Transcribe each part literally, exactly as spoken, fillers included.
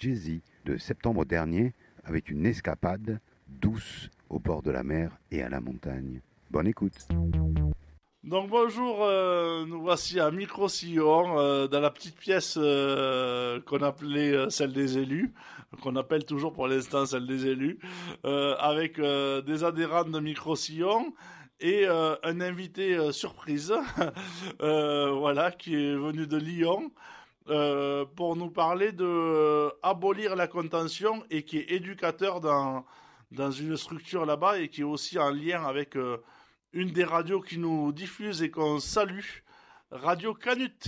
jazzy de septembre dernier avec une escapade douce au bord de la mer et à la montagne. Bonne écoute. Donc bonjour, euh, nous voici à Micro-Sillon, euh, dans la petite pièce euh, qu'on appelait euh, celle des élus, qu'on appelle toujours pour l'instant celle des élus, euh, avec euh, des adhérents de Micro-Sillon et euh, un invité euh, surprise, euh, voilà, qui est venu de Lyon. Euh, pour nous parler de euh, abolir la contention et qui est éducateur dans, dans une structure là-bas et qui est aussi en lien avec euh, une des radios qui nous diffuse et qu'on salue, Radio Canut.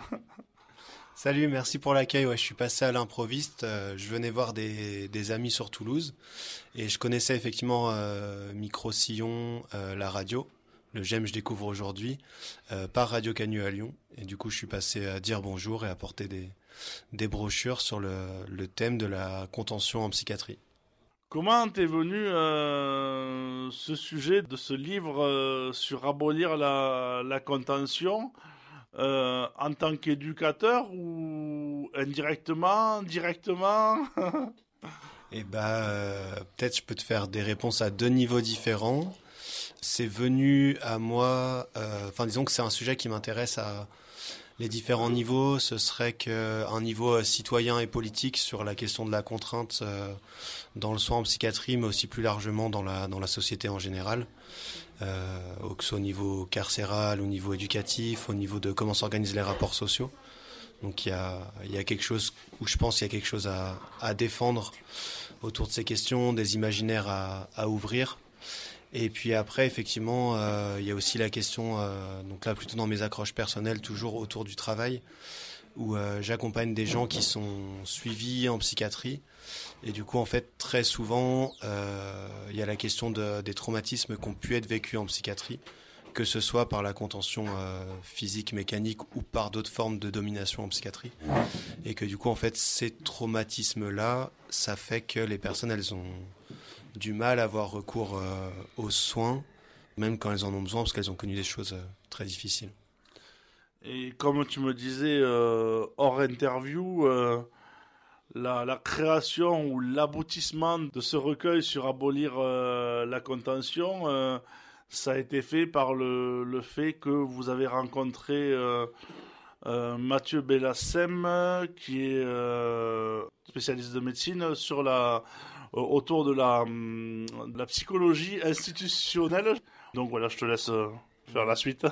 Salut, merci pour l'accueil. Ouais, je suis passé à l'improviste. Euh, je venais voir des, des amis sur Toulouse et je connaissais effectivement euh, Micro-Sillon, euh, la radio. Le J'aime, je découvre aujourd'hui, euh, par Radio Canut à Lyon. Et du coup, je suis passé à dire bonjour et à porter des, des brochures sur le, le thème de la contention en psychiatrie. Comment t'es venu euh, ce sujet de ce livre euh, sur abolir la, la contention euh, en tant qu'éducateur ou indirectement, directement? Eh bah, euh, peut-être je peux te faire des réponses à deux niveaux différents. C'est venu à moi, euh, enfin disons que c'est un sujet qui m'intéresse à les différents niveaux. Ce serait qu'un niveau euh, citoyen et politique sur la question de la contrainte euh, dans le soin en psychiatrie, mais aussi plus largement dans la dans la société en général, euh, que ce soit au niveau carcéral, au niveau éducatif, au niveau de comment s'organisent les rapports sociaux. Donc il y a il y a quelque chose où je pense qu'il y a quelque chose à à défendre autour de ces questions, des imaginaires à à ouvrir. Et puis après, effectivement, euh, il y a aussi la question, euh, donc là plutôt dans mes accroches personnelles, toujours autour du travail, où euh, j'accompagne des gens qui sont suivis en psychiatrie. Et du coup, en fait, très souvent, euh, il y a la question de, des traumatismes qui ont pu être vécus en psychiatrie, que ce soit par la contention euh, physique, mécanique ou par d'autres formes de domination en psychiatrie. Et que du coup, en fait, ces traumatismes-là, ça fait que les personnes, elles ont du mal à avoir recours euh, aux soins, même quand elles en ont besoin, parce qu'elles ont connu des choses euh, très difficiles. Et comme tu me disais euh, hors interview, euh, la, la création ou l'aboutissement de ce recueil sur abolir euh, la contention, euh, ça a été fait par le, le fait que vous avez rencontré euh, euh, Mathieu Bellassem, qui est euh, spécialiste de médecine sur la autour de la, de la psychologie institutionnelle. Donc voilà, je te laisse faire la suite.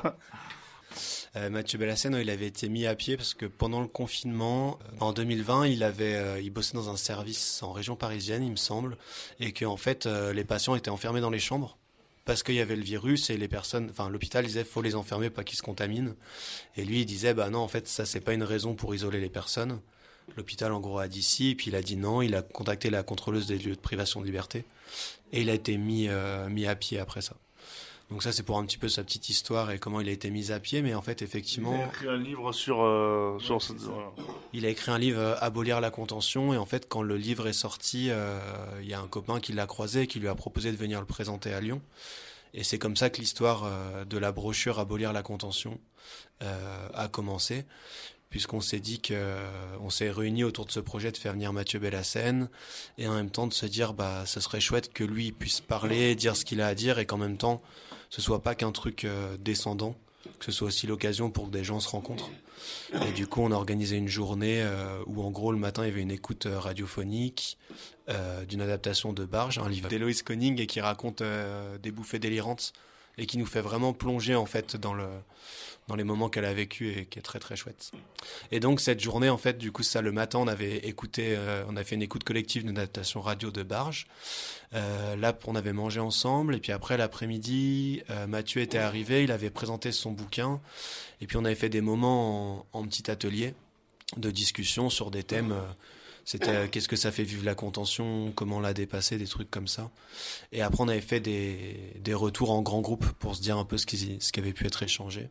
Euh, Mathieu Bellassem, il avait été mis à pied parce que pendant le confinement, en deux mille vingt, il avait, euh, il bossait dans un service en région parisienne, il me semble, et que en fait, euh, les patients étaient enfermés dans les chambres parce qu'il y avait le virus et les personnes, enfin l'hôpital disait faut les enfermer pour pas qu'ils se contaminent. Et lui, il disait bah non, en fait, ça c'est pas une raison pour isoler les personnes. L'hôpital, en gros, a dit si, puis il a dit non. Il a contacté la contrôleuse des lieux de privation de liberté et il a été mis euh, mis à pied après ça. Donc ça, c'est pour un petit peu sa petite histoire et comment il a été mis à pied. Mais en fait, effectivement, il a écrit un livre sur euh, sur ouais, cette... il a écrit un livre euh, Abolir la contention. Et en fait, quand le livre est sorti, euh, il y a un copain qui l'a croisé et qui lui a proposé de venir le présenter à Lyon. Et c'est comme ça que l'histoire euh, de la brochure Abolir la contention euh, a commencé. Puisqu'on s'est dit que euh, on s'est réunis autour de ce projet de faire venir Mathieu Bellassem et en même temps de se dire bah ce serait chouette que lui puisse parler, dire ce qu'il a à dire et qu'en même temps ce soit pas qu'un truc euh, descendant, que ce soit aussi l'occasion pour que des gens se rencontrent. Et du coup on a organisé une journée euh, où en gros le matin il y avait une écoute euh, radiophonique euh, d'une adaptation de Barge, un livre d'Héloïse Conning et qui raconte euh, des bouffées délirantes et qui nous fait vraiment plonger en fait dans le dans les moments qu'elle a vécu et qui est très très chouette. Et donc cette journée en fait du coup ça le matin on avait écouté euh, on a fait une écoute collective d'une adaptation radio de Barge. Euh, là on avait mangé ensemble et puis après l'après-midi euh, Mathieu était arrivé, il avait présenté son bouquin et puis on avait fait des moments en, en petit atelier de discussion sur des thèmes euh, c'était euh, qu'est-ce que ça fait vivre la contention, comment la dépasser, des trucs comme ça. Et après on avait fait des, des retours en grand groupe pour se dire un peu ce qui, ce qui avait pu être échangé.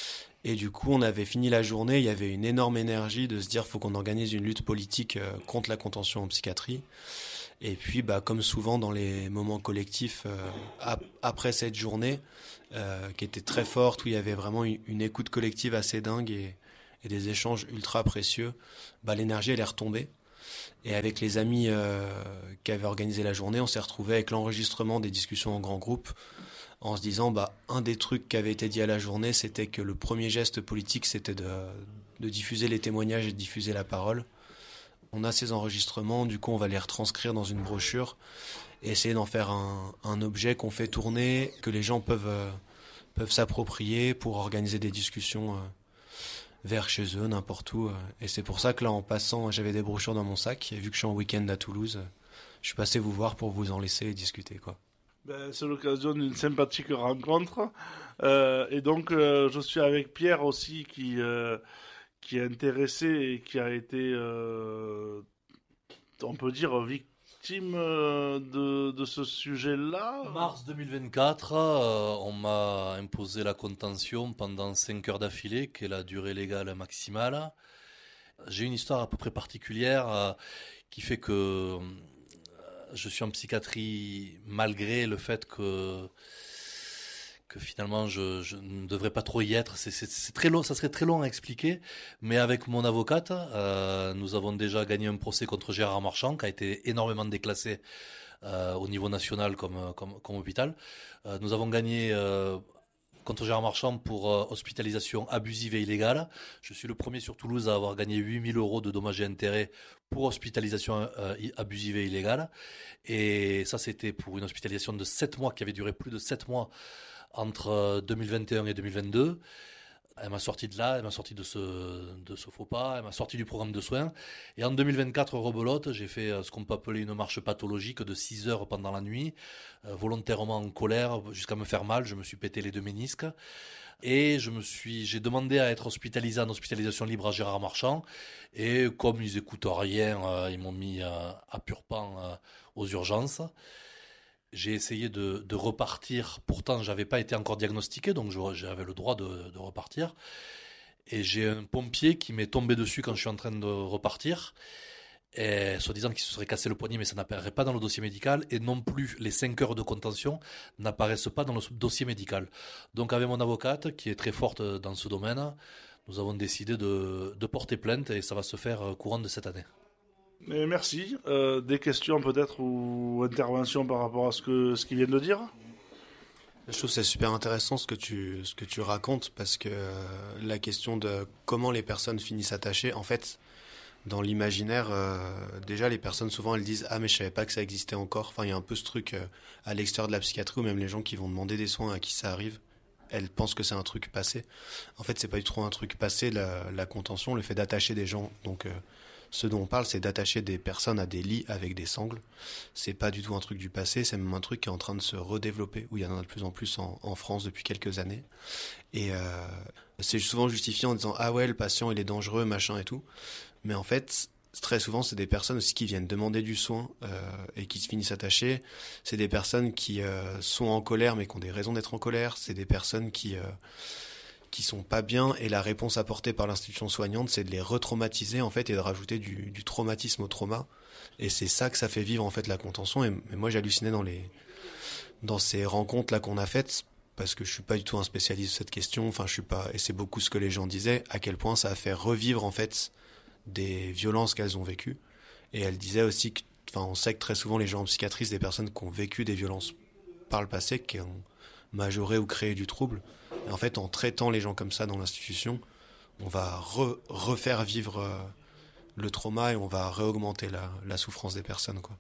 Et du coup on avait fini la journée, il y avait une énorme énergie de se dire faut qu'on organise une lutte politique euh, contre la contention en psychiatrie. Et puis bah, comme souvent dans les moments collectifs euh, ap- après cette journée euh, qui était très forte, où il y avait vraiment une, une écoute collective assez dingue et, et des échanges ultra précieux, bah, l'énergie elle est retombée. Et avec les amis euh, qui avaient organisé la journée, on s'est retrouvés avec l'enregistrement des discussions en grand groupe en se disant, bah, un des trucs qui avait été dit à la journée, c'était que le premier geste politique, c'était de, de diffuser les témoignages et de diffuser la parole. On a ces enregistrements, du coup, on va les retranscrire dans une brochure et essayer d'en faire un, un objet qu'on fait tourner, que les gens peuvent, euh, peuvent s'approprier pour organiser des discussions euh, vers chez eux, n'importe où. Et c'est pour ça que là, en passant, j'avais des brochures dans mon sac, et vu que je suis en week-end à Toulouse, je suis passé vous voir pour vous en laisser et discuter, quoi. Ben, c'est l'occasion d'une sympathique rencontre. Euh, et donc, euh, je suis avec Pierre aussi, qui, euh, qui est intéressé et qui a été, euh, on peut dire, victime euh, de, de ce sujet-là. Mars deux mille vingt-quatre, euh, on m'a imposé la contention pendant cinq heures d'affilée, qui est la durée légale maximale. J'ai une histoire à peu près particulière euh, qui fait que euh, je suis en psychiatrie malgré le fait que que finalement je, je ne devrais pas trop y être. C'est, c'est, c'est très long, ça serait très long à expliquer, mais avec mon avocate, euh, nous avons déjà gagné un procès contre Gérard Marchand, qui a été énormément déclassé euh, au niveau national comme, comme, comme hôpital. Euh, nous avons gagné euh, contre Gérard Marchand pour euh, hospitalisation abusive et illégale. Je suis le premier sur Toulouse à avoir gagné huit mille euros de dommages et intérêts pour hospitalisation euh, abusive et illégale. Et ça, c'était pour une hospitalisation de sept mois qui avait duré plus de sept mois entre deux mille vingt et un et deux mille vingt-deux. Elle m'a sorti de là, elle m'a sorti de ce, de ce faux pas, elle m'a sorti du programme de soins. Et en deux mille vingt-quatre, rebelote, j'ai fait ce qu'on peut appeler une marche pathologique de six heures pendant la nuit, euh, volontairement en colère, jusqu'à me faire mal. Je me suis pété les deux ménisques. Et je me suis, j'ai demandé à être hospitalisé en hospitalisation libre à Gérard Marchand. Et comme ils écoutent rien, euh, ils m'ont mis euh, à Purpan euh, aux urgences. J'ai essayé de, de repartir. Pourtant, j'avais pas été encore diagnostiqué, donc j'avais le droit de, de repartir. Et j'ai un pompier qui m'est tombé dessus quand je suis en train de repartir, et soi-disant qu'il se serait cassé le poignet, mais ça n'apparaît pas dans le dossier médical, et non plus les cinq heures de contention n'apparaissent pas dans le dossier médical. Donc avec mon avocate, qui est très forte dans ce domaine, nous avons décidé de, de porter plainte, et ça va se faire courant de cette année. Mais merci. Euh, des questions peut-être ou interventions par rapport à ce que ce qu'il vient de dire? Je trouve que c'est super intéressant ce que tu ce que tu racontes, parce que euh, la question de comment les personnes finissent attachées, en fait, dans l'imaginaire, euh, déjà les personnes souvent elles disent ah mais je savais pas que ça existait encore. Enfin il y a un peu ce truc euh, à l'extérieur de la psychiatrie, ou même les gens qui vont demander des soins à qui ça arrive, elles pensent que c'est un truc passé. En fait c'est pas du tout un truc passé, la, la contention, le fait d'attacher des gens, donc euh, ce dont on parle, c'est d'attacher des personnes à des lits avec des sangles. C'est pas du tout un truc du passé, c'est même un truc qui est en train de se redévelopper, où il y en a de plus en plus en, en France depuis quelques années. Et euh, c'est souvent justifié en disant ah ouais le patient il est dangereux machin et tout. Mais en fait très souvent c'est des personnes aussi qui viennent demander du soin euh, et qui se finissent attachées. C'est des personnes qui euh, sont en colère mais qui ont des raisons d'être en colère. C'est des personnes qui euh, qui sont pas bien, et la réponse apportée par l'institution soignante, c'est de les retraumatiser en fait et de rajouter du, du traumatisme au trauma. Et c'est ça que ça fait vivre en fait la contention. Et, et moi j'hallucinais dans les dans ces rencontres là qu'on a faites, parce que je suis pas du tout un spécialiste de cette question. Enfin je suis pas, et c'est beaucoup ce que les gens disaient, à quel point ça a fait revivre en fait des violences qu'elles ont vécues. Et elle disait aussi que, enfin on sait que très souvent les gens en psychiatrie, c'est des personnes qui ont vécu des violences par le passé, qui ont majoré ou créé du trouble. Et en fait, en traitant les gens comme ça dans l'institution, on va re, refaire vivre euh, le trauma, et on va réaugmenter la, la souffrance des personnes, quoi.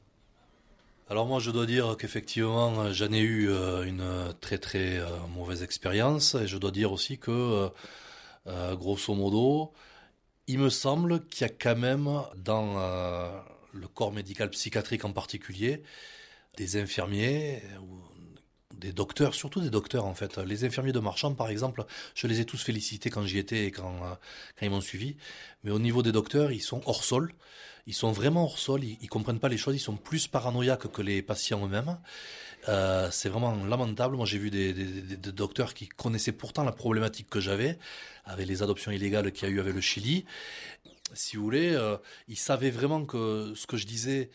Alors moi, je dois dire qu'effectivement, j'en ai eu euh, une très très euh, mauvaise expérience, et je dois dire aussi que, euh, grosso modo, il me semble qu'il y a quand même, dans euh, le corps médical psychiatrique en particulier, des infirmiers ou des docteurs, surtout des docteurs en fait. Les infirmiers de Marchand par exemple, je les ai tous félicités quand j'y étais et quand, euh, quand ils m'ont suivi. Mais au niveau des docteurs, ils sont hors sol. Ils sont vraiment hors sol, ils, ils comprennent pas les choses, ils sont plus paranoïaques que les patients eux-mêmes. Euh, c'est vraiment lamentable. Moi j'ai vu des, des, des, des docteurs qui connaissaient pourtant la problématique que j'avais, avec les adoptions illégales qu'il y a eu avec le Chili. Si vous voulez, euh, ils savaient vraiment que ce que je disais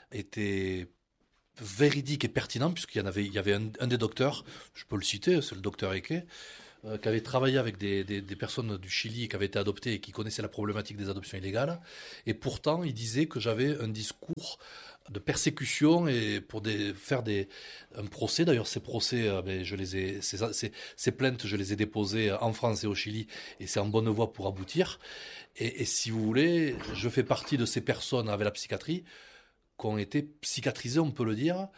était véridique et pertinent, puisqu'il y en avait, il y avait un, un des docteurs, je peux le citer, c'est le docteur Eke, euh, qui avait travaillé avec des, des, des personnes du Chili qui avaient été adoptées et qui connaissaient la problématique des adoptions illégales. Et pourtant, il disait que j'avais un discours de persécution et pour des, faire des, un procès. D'ailleurs, ces procès, euh, ben, je les ai, ces, ces, ces plaintes, je les ai déposées en France et au Chili, et c'est en bonne voie pour aboutir. Et, et si vous voulez, je fais partie de ces personnes avec la psychiatrie qui ont été psychiatrisées, on peut le dire.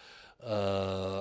Euh,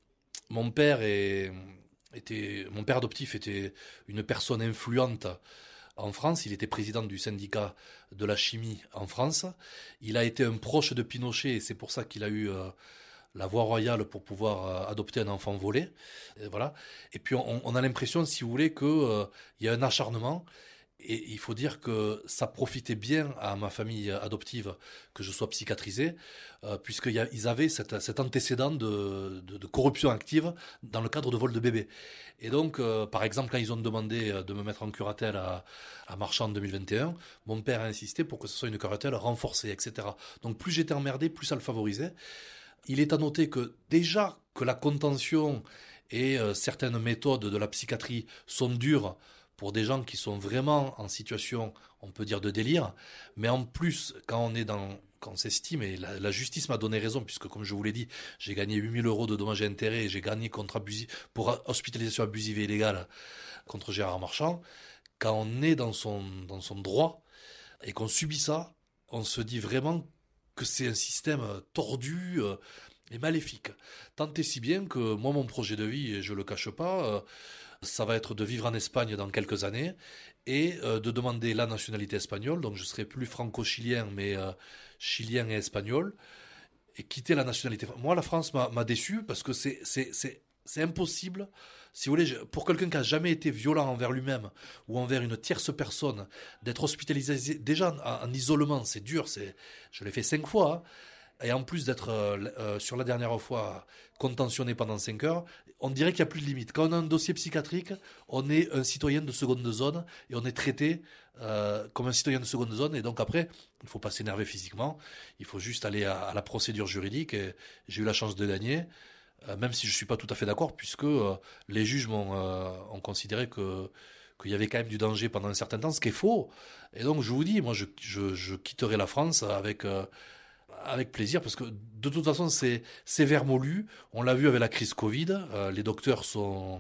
mon père est, était, mon père adoptif était une personne influente en France. Il était président du syndicat de la chimie en France. Il a été un proche de Pinochet et c'est pour ça qu'il a eu euh, la voie royale pour pouvoir euh, adopter un enfant volé. Et voilà. Et puis on, on a l'impression, si vous voulez, qu'il euh, y a un acharnement. Et il faut dire que ça profitait bien à ma famille adoptive que je sois psychiatrisé, euh, puisqu'ils avaient cet, cet antécédent de, de, de corruption active dans le cadre de vol de bébés. Et donc, euh, par exemple, quand ils ont demandé de me mettre en curatelle à, à Marchand en deux mille vingt et un, mon père a insisté pour que ce soit une curatelle renforcée, et cetera. Donc plus j'étais emmerdé, plus ça le favorisait. Il est à noter que déjà que la contention et euh, certaines méthodes de la psychiatrie sont dures pour des gens qui sont vraiment en situation, on peut dire, de délire. Mais en plus, quand on est dans, quand on s'estime, et la, la justice m'a donné raison, puisque comme je vous l'ai dit, j'ai gagné huit mille euros de dommages et intérêts, et j'ai gagné contre abusi, pour hospitalisation abusive et illégale contre Gérard Marchand. Quand on est dans son, dans son droit, et qu'on subit ça, on se dit vraiment que c'est un système tordu euh, et maléfique. Tant et si bien que moi, mon projet de vie, et je le cache pas, euh, ça va être de vivre en Espagne dans quelques années et euh, de demander la nationalité espagnole. Donc je serai plus franco-chilien, mais euh, chilien et espagnol, et quitter la nationalité. Moi, la France m'a, m'a déçu parce que c'est, c'est, c'est, c'est impossible. Si vous voulez, pour quelqu'un qui n'a jamais été violent envers lui-même ou envers une tierce personne, d'être hospitalisé déjà en, en isolement, c'est dur. C'est, je l'ai fait cinq fois. Hein. Et en plus d'être euh, euh, sur la dernière fois contentionné pendant cinq heures, on dirait qu'il n'y a plus de limite. Quand on a un dossier psychiatrique, on est un citoyen de seconde zone et on est traité euh, comme un citoyen de seconde zone. Et donc après, il ne faut pas s'énerver physiquement, il faut juste aller à, à la procédure juridique. Et j'ai eu la chance de gagner, euh, même si je ne suis pas tout à fait d'accord, puisque euh, les juges m'ont, euh, ont considéré que qu'il y avait quand même du danger pendant un certain temps, ce qui est faux. Et donc je vous dis, moi je, je, je quitterai la France avec... Euh, avec plaisir, parce que de toute façon c'est, c'est vermoulu, on l'a vu avec la crise Covid, euh, les docteurs sont,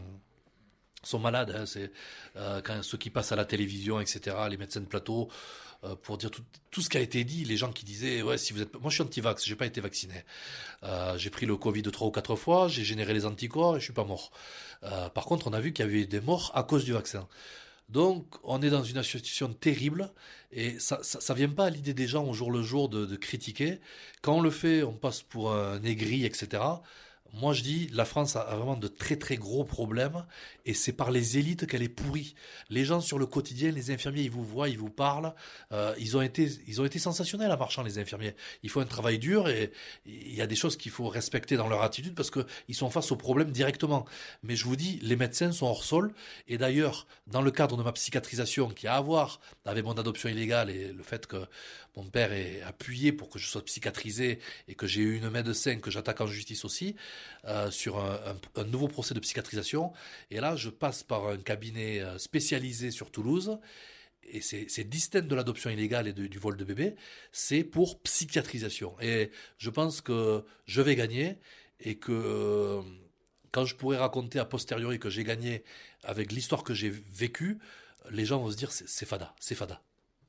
sont malades, hein, c'est, euh, quand ceux qui passent à la télévision, et cetera, les médecins de plateau, euh, pour dire tout, tout ce qui a été dit, les gens qui disaient, ouais, si vous êtes, moi je suis anti-vax, j'ai pas été vacciné, euh, j'ai pris le Covid trois ou quatre fois, j'ai généré les anticorps et je suis pas mort. Euh, par contre, on a vu qu'il y avait des morts à cause du vaccin. Donc, on est dans une situation terrible et ça, ça, ça vient pas à l'idée des gens au jour le jour de, de critiquer. Quand on le fait, on passe pour un aigri, et cetera. Moi, je dis, la France a vraiment de très très gros problèmes et c'est par les élites qu'elle est pourrie. Les gens sur le quotidien, les infirmiers, ils vous voient, ils vous parlent. Euh, ils ont été, ils ont été sensationnels à Marchand, les infirmiers. Ils font un travail dur et il y a des choses qu'il faut respecter dans leur attitude parce que ils sont face aux problèmes directement. Mais je vous dis, les médecins sont hors sol. Et d'ailleurs, dans le cadre de ma psychiatrisation qui a à voir avec mon adoption illégale et le fait que mon père ait appuyé pour que je sois psychiatrisé et que j'ai eu une médecin que j'attaque en justice aussi, Euh, sur un, un, un nouveau procès de psychiatrisation. Et là, je passe par un cabinet spécialisé sur Toulouse. Et c'est, c'est distinct de l'adoption illégale et de, du vol de bébé. C'est pour psychiatrisation. Et je pense que je vais gagner et que euh, quand je pourrai raconter a posteriori que j'ai gagné avec l'histoire que j'ai vécue, les gens vont se dire c'est, c'est fada, c'est fada.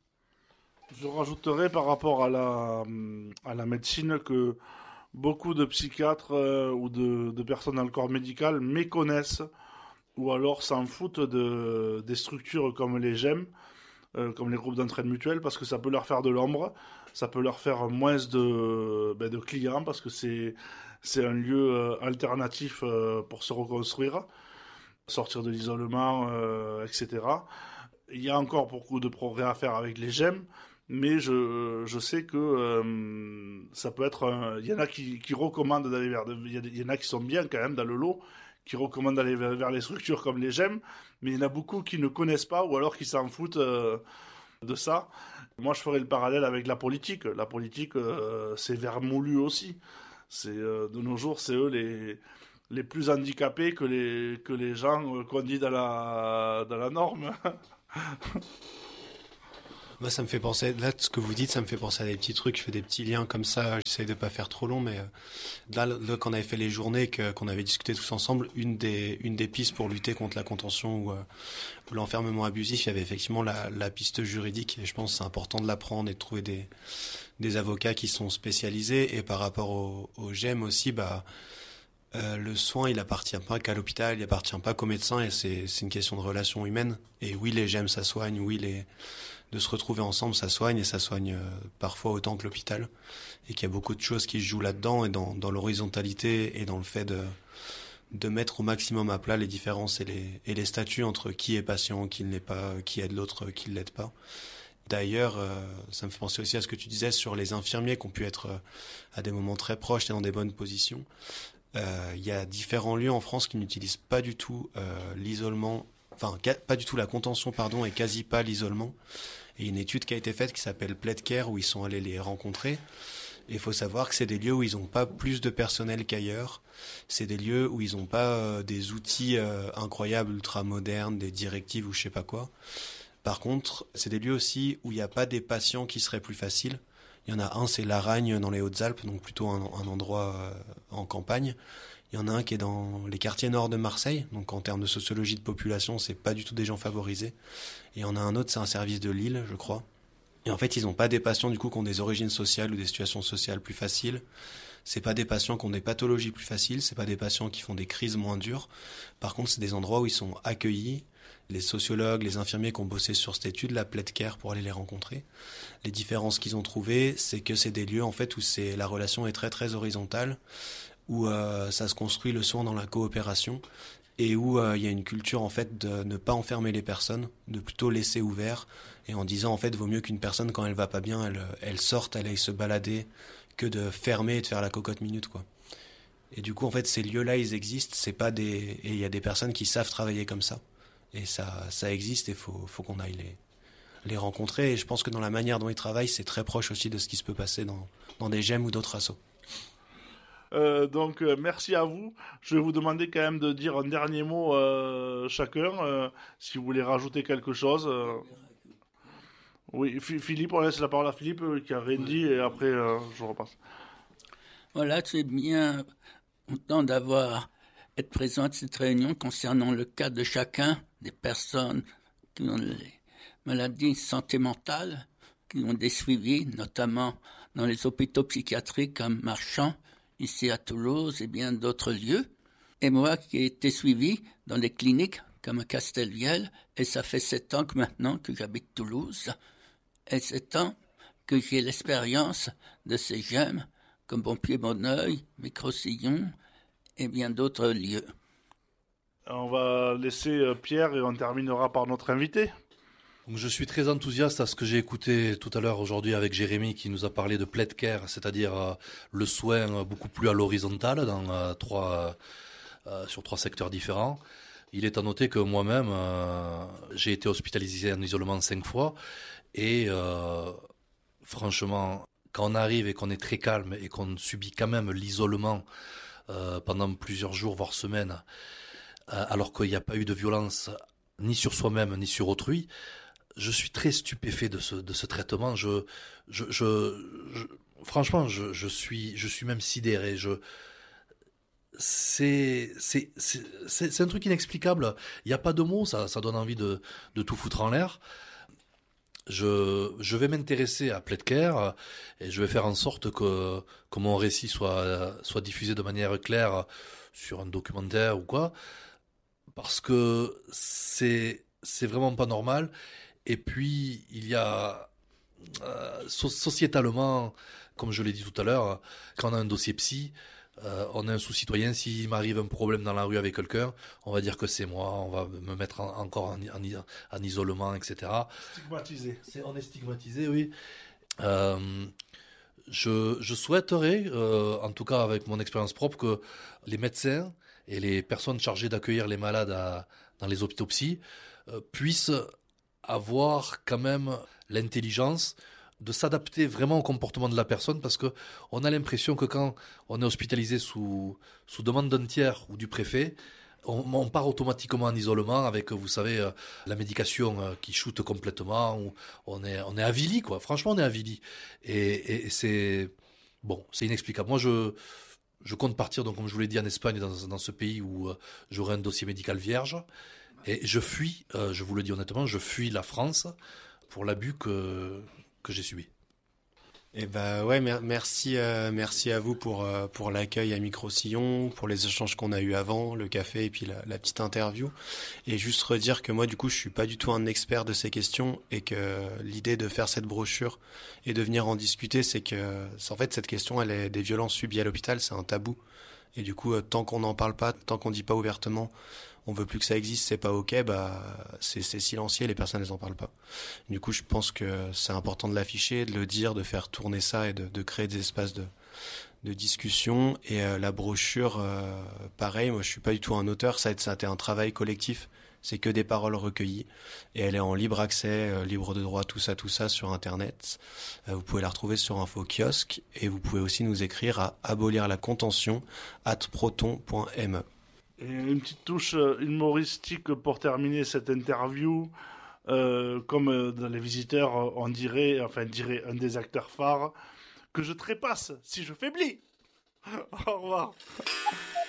Je rajouterai par rapport à la, à la médecine que beaucoup de psychiatres euh, ou de, de personnes dans le corps médical méconnaissent ou alors s'en foutent de, des structures comme les G E M, euh, comme les groupes d'entraide mutuelle, parce que ça peut leur faire de l'ombre, ça peut leur faire moins de, ben, de clients, parce que c'est, c'est un lieu euh, alternatif euh, pour se reconstruire, sortir de l'isolement, euh, et cetera. Il y a encore beaucoup de progrès à faire avec les G E M, mais je, je sais que euh, ça peut être... Un... Il y en a qui, qui recommandent d'aller vers... Il y en a qui sont bien quand même dans le lot, qui recommandent d'aller vers, vers les structures comme les G E M, mais il y en a beaucoup qui ne connaissent pas ou alors qui s'en foutent euh, de ça. Moi, je ferai le parallèle avec la politique. La politique, euh, c'est vermoulu aussi. C'est, euh, de nos jours, c'est eux les, les plus handicapés que les, que les gens qu'on dit dans la, dans la norme. Bah, ça me fait penser, là, ce que vous dites, ça me fait penser à des petits trucs, je fais des petits liens comme ça, j'essaye de pas faire trop long, mais euh, là, là, quand on avait fait les journées, que, qu'on avait discuté tous ensemble, une des, une des pistes pour lutter contre la contention ou, euh, ou l'enfermement abusif, il y avait effectivement la, la piste juridique, et je pense que c'est important de l'apprendre et de trouver des, des avocats qui sont spécialisés, et par rapport au, au G E M aussi, bah, euh, le soin, il appartient pas qu'à l'hôpital, il appartient pas qu'au médecin, et c'est, c'est une question de relation humaine, et oui, les G E M, ça soigne, oui, les, de se retrouver ensemble, ça soigne, et ça soigne euh, parfois autant que l'hôpital, et qu'il y a beaucoup de choses qui se jouent là-dedans, et dans, dans l'horizontalité, et dans le fait de, de mettre au maximum à plat les différences et les, et les statuts entre qui est patient, qui ne l'est pas, qui aide l'autre, qui ne l'aide pas. D'ailleurs, euh, ça me fait penser aussi à ce que tu disais sur les infirmiers qui ont pu être euh, à des moments très proches et dans des bonnes positions. Euh, il y a différents lieux en France qui n'utilisent pas du tout euh, l'isolement, enfin ca- pas du tout la contention, pardon, et quasi pas l'isolement. Et une étude qui a été faite qui s'appelle PledCare, où ils sont allés les rencontrer. Et il faut savoir que c'est des lieux où ils n'ont pas plus de personnel qu'ailleurs. C'est des lieux où ils n'ont pas euh, des outils euh, incroyables, ultra modernes, des directives ou je sais pas quoi. Par contre, c'est des lieux aussi où il n'y a pas des patients qui seraient plus faciles. Il y en a un, c'est Laragne dans les Hautes-Alpes, donc plutôt un, un endroit euh, en campagne. Il y en a un qui est dans les quartiers nord de Marseille, donc en termes de sociologie de population, c'est pas du tout des gens favorisés. Et il y en a un autre, c'est un service de Lille, je crois. Et en fait, ils n'ont pas des patients du coup qui ont des origines sociales ou des situations sociales plus faciles. C'est pas des patients qui ont des pathologies plus faciles, c'est pas des patients qui font des crises moins dures. Par contre, c'est des endroits où ils sont accueillis. Les sociologues, les infirmiers qui ont bossé sur cette étude, la PledCare, pour aller les rencontrer. Les différences qu'ils ont trouvées, c'est que c'est des lieux en fait où c'est la relation est très très horizontale, où euh, ça se construit le soin dans la coopération et où euh, il y a une culture en fait de ne pas enfermer les personnes, de plutôt laisser ouvert et en disant en fait vaut mieux qu'une personne quand elle va pas bien, elle, elle sorte, elle aille se balader que de fermer et de faire la cocotte minute quoi. Et du coup en fait ces lieux-là ils existent, c'est pas des et il y a des personnes qui savent travailler comme ça et ça ça existe et faut faut qu'on aille les les rencontrer et je pense que dans la manière dont ils travaillent c'est très proche aussi de ce qui se peut passer dans dans des G E M ou d'autres assos. Euh, donc euh, merci à vous. Je vais vous demander quand même de dire un dernier mot euh, chacun, euh, si vous voulez rajouter quelque chose. Euh... Oui, F- Philippe, on laisse la parole à Philippe euh, qui a rien dit et après euh, je repasse. Voilà, c'est bien content d'avoir être présent à cette réunion concernant le cas de chacun des personnes qui ont les maladies de santé mentale, qui ont des suivis, notamment dans les hôpitaux psychiatriques comme Marchand, ici à Toulouse et bien d'autres lieux. Et moi qui ai été suivi dans des cliniques comme à Castelviel, et ça fait sept ans que maintenant que j'habite Toulouse, et sept ans que j'ai l'expérience de ces G E M, comme Bonpied-Bonneuil, Micro-Sillon et bien d'autres lieux. On va laisser euh, Pierre et on terminera par notre invité. Donc je suis très enthousiaste à ce que j'ai écouté tout à l'heure aujourd'hui avec Jérémy qui nous a parlé de PledCare, c'est-à-dire euh, le soin beaucoup plus à l'horizontale dans euh, trois euh, sur trois secteurs différents. Il est à noter que moi-même euh, j'ai été hospitalisé en isolement cinq fois et euh, franchement quand on arrive et qu'on est très calme et qu'on subit quand même l'isolement euh, pendant plusieurs jours voire semaines euh, alors qu'il n'y a pas eu de violence ni sur soi-même ni sur autrui. Je suis très stupéfait de ce de ce traitement. Je je je, je franchement je je suis je suis même sidéré. Je c'est c'est c'est c'est, c'est un truc inexplicable. Il y a pas de mots. Ça ça donne envie de de tout foutre en l'air. Je je vais m'intéresser à PledCare et je vais faire en sorte que que mon récit soit soit diffusé de manière claire sur un documentaire ou quoi, parce que c'est c'est vraiment pas normal. Et puis, il y a euh, so- sociétalement, comme je l'ai dit tout à l'heure, quand on a un dossier psy, euh, on est un sous-citoyen. S'il m'arrive un problème dans la rue avec quelqu'un, on va dire que c'est moi, on va me mettre en, encore en, en, en isolement, et cetera. Stigmatisé. C'est, on est stigmatisé, oui. Euh, je, je souhaiterais, euh, en tout cas avec mon expérience propre, que les médecins et les personnes chargées d'accueillir les malades à, dans les hôpitaux psy euh, puissent avoir quand même l'intelligence de s'adapter vraiment au comportement de la personne, parce que on a l'impression que quand on est hospitalisé sous, sous demande d'un tiers ou du préfet, on, on part automatiquement en isolement avec, vous savez, euh, la médication euh, qui shoote complètement, ou on est, on est avili, quoi. Franchement, on est avili. Et, et, et c'est, bon, c'est inexplicable. Moi, je, je compte partir, donc, comme je vous l'ai dit, en Espagne, dans, dans ce pays où euh, j'aurai un dossier médical vierge. Et je fuis, euh, je vous le dis honnêtement, je fuis la France pour l'abus que, que j'ai subi. Et bah ouais, mer- merci, euh, merci à vous pour euh, pour l'accueil à Micro-Sillon, pour les échanges qu'on a eu avant, le café et puis la, la petite interview. Et juste redire que moi, du coup, je suis pas du tout un expert de ces questions et que l'idée de faire cette brochure et de venir en discuter, c'est que, c'est, en fait, cette question, elle est des violences subies à l'hôpital, c'est un tabou. Et du coup, euh, tant qu'on n'en parle pas, tant qu'on dit pas ouvertement, on veut plus que ça existe, c'est pas ok, bah c'est, c'est silencieux, les personnes elles en parlent pas. Du coup, je pense que c'est important de l'afficher, de le dire, de faire tourner ça et de, de créer des espaces de, de discussion. Et euh, la brochure, euh, pareil, moi je suis pas du tout un auteur, ça a, ça a été un travail collectif, c'est que des paroles recueillies et elle est en libre accès, euh, libre de droit, tout ça, tout ça sur internet. Euh, vous pouvez la retrouver sur Info Kiosque et vous pouvez aussi nous écrire à abolir la contention arobase proton point m e. Et une petite touche humoristique pour terminer cette interview. Euh, comme dans Les Visiteurs, on dirait, enfin dirait un des acteurs phares, que je trépasse si je faiblis. Au revoir.